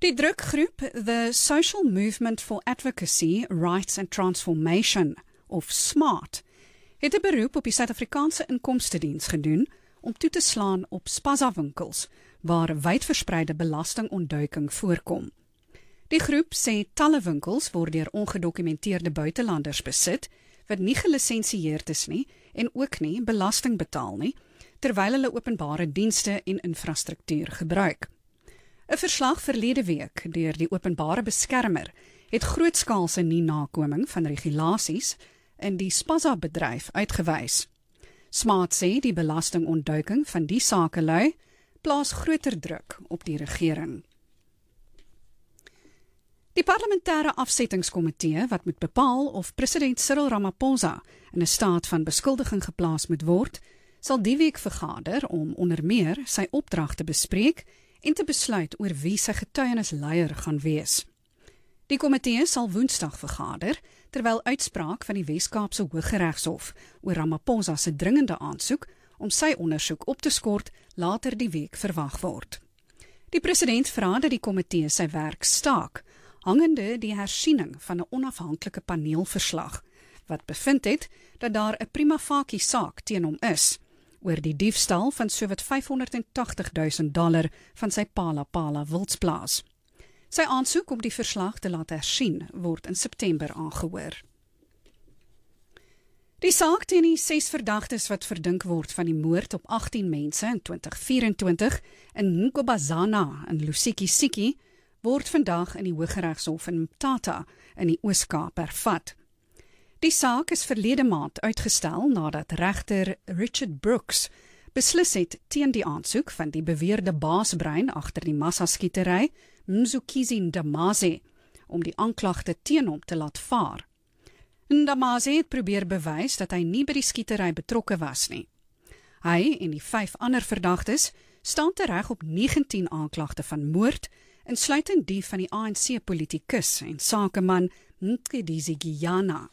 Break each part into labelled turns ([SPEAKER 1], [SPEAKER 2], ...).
[SPEAKER 1] Die drukgroep The Social Movement for Advocacy, Rights and Transformation, of SMART, het 'n beroep op die Suid-Afrikaanse Inkomstediens gedoen om toe te slaan op spaza-winkels waar wydverspreide belastingontduiking voorkom. Die groep sê talle winkels word deur ongedokumenteerde buitelanders besit wat nie gelisensieerd is nie en ook nie belasting betaal nie, terwyl hulle openbare dienste en infrastruktuur gebruik. 'n Verslag verlede week deur die openbare beskermer het grootskaalse nie-nakoming van regulasies in die spaza-bedryf uitgewys. SMART sê die belastingontduiking van die sakelui plaas groter druk op die regering. Die parlementêre afsettingskomitee wat moet bepaal of president Cyril Ramaphosa in 'n staat van beskuldiging geplaas moet word, sal die week vergader om onder meer sy opdrag te bespreek en te besluit oor wie sy getuienisleier gaan wees. Die komitee sal Woensdag vergader, terwyl uitspraak van die Wes-Kaapse Hooggeregshof oor Ramaphosa se dringende aansoek om sy ondersoek op te skort later die week verwag word. Die president vra dat die komitee sy werk staak, hangende die hersiening van 'n onafhanklike paneelverslag, wat bevind het dat daar 'n prima facie saak teen hom is, oor die diefstal van sowat $580,000 van sy Pala wildsplaas. Sy aansoek om die verslag te laat hersien word in September aangehoor. Die saak teen die 6 verdagtes wat verdink word van die moord op 18 mense in 2024 in Nkobazana in Lusikisiki word vandag in die Hooggeregshof in Mthatha in die Oos-Kaap hervat. Die saak is verlede maand uitgestel nadat regter Richard Brooks beslis het teen die aansoek van die beweerde baasbrein agter die massaskietery, Mzukizi Ndamaze, om die aanklagte teen hom te laat vaar. Ndamaze het probeer bewys dat hy nie by die skietery betrokke was nie. Hy en die 5 ander verdagtes staan tereg op 19 aanklagte van moord, insluitend die van die ANC-politikus en sakeman Mcebisi Giyana.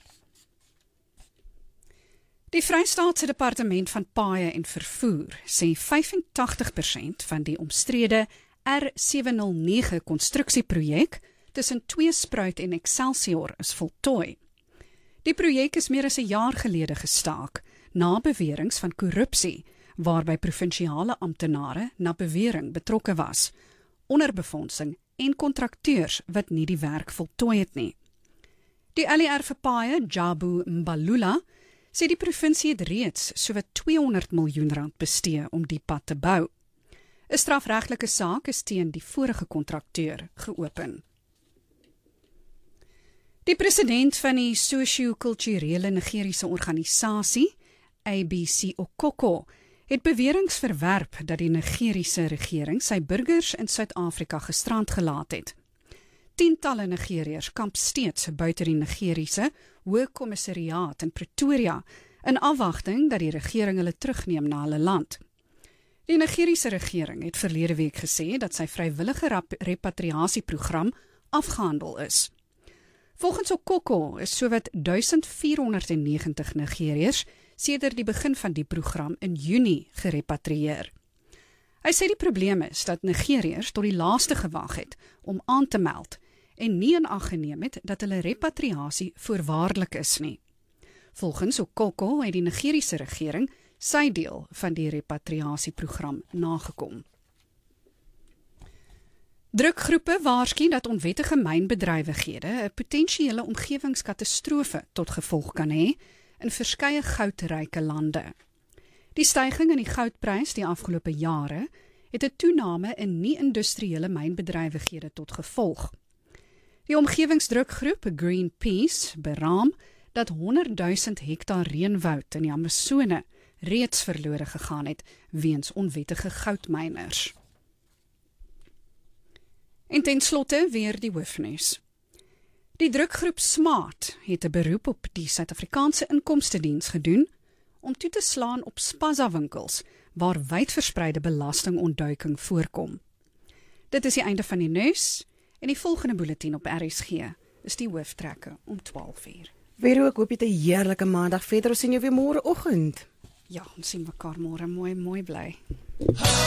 [SPEAKER 1] Die Vrystaatse Departement van Paaie en Vervoer sê 85% van die omstrede R709 konstruksieprojek tussen Tweespruit en Excelsior is voltooi. Die projek is meer as 'n jaar gelede gestaak, na beweringe van korrupsie, waarby provinsiale amptenare na bewering betrokke was, onderbefondsing en kontrakteurs wat nie die werk voltooi het nie. Die LER vir Paaie, Jabu Mbalula, sê die provinsie het reeds sowat R200 miljoen bestee om die pad te bou. 'n Strafregtelike saak is teen die vorige kontrakteur geopen. Die president van die sosio-kulturele Nigeriese organisasie, ABC Okoko, het beweringe verwerp dat die Nigeriese regering sy burgers in Suid-Afrika gestrand gelaat het. Tientalle Nigeriërs kamp steeds buite die Nigeriese Hoogkommissariaat in Pretoria in afwagting dat die regering hulle terugneem na hulle land. Die Nigeriese regering het verlede week gesê dat sy vrywillige repatriasieprogram afgehandel is. Volgens Okoko is sowat 1490 Nigeriërs sedert die begin van die program in Junie gerepatrieer. Hy sê die probleem is dat Nigeriërs tot die laaste gewag het om aan te meld en nie in ag geneem het dat hulle repatriasie voorwaardelik is nie. Volgens Okoko het die Nigeriese regering sy deel van die repatriasieprogram nagekom. Drukgroepe waarsku dat onwettige mynbedrywighede 'n potensiële omgewingskatastrofe tot gevolg kan hê in verskeie goudryke lande. Die stygings in die goudprys die afgelope jare het 'n toename in nie-industriële mynbedrywighede tot gevolg. Die omgewingsdrukgroep Greenpeace beraam dat 100,000 hektaar reënwoud in die Amazone reeds verlore gegaan het weens onwettige goudmyners. En ten slotte weer die hoofnuus. Die drukgroep SMART het 'n beroep op die Suid-Afrikaanse Inkomstediens gedoen om toe te slaan op spaza-winkels waar wydverspreide belastingontduiking voorkom. Dit is die einde van die nuus en die volgende bulletin op RSG is die hooftrekke om 12:00.
[SPEAKER 2] Vero, ek hoop jy het 'n heerlike maandag verder. Ons sien jou weer môreoggend.
[SPEAKER 1] Ja, ons sien mekaar môre. Mooi bly.